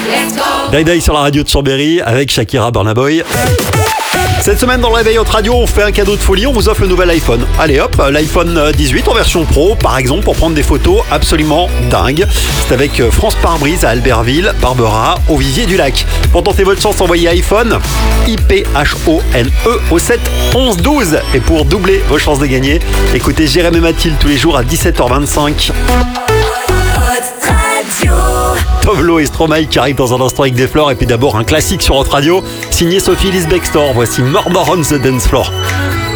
Day Day sur la radio de Chambéry avec Shakira, Burna Boy. Cette semaine dans le Réveil Haute Radio, on fait un cadeau de folie, on vous offre le nouvel iPhone. Allez hop, l'iPhone 18 en version Pro par exemple pour prendre des photos absolument dingues. C'est avec France Pare-Brise à Albertville, Barbera, au Visier du Lac. Pour tenter votre chance, envoyez iPhone IPHONE au 7 11 12. Et pour doubler vos chances de gagner, écoutez Jérémy et Mathilde tous les jours à 17h25. Tovlo et Stromae qui arrivent dans un instant avec des fleurs. Et puis d'abord un classique sur Haute Radio, signé Sophie Ellis-Bextor. Voici Murder on the Dance Floor.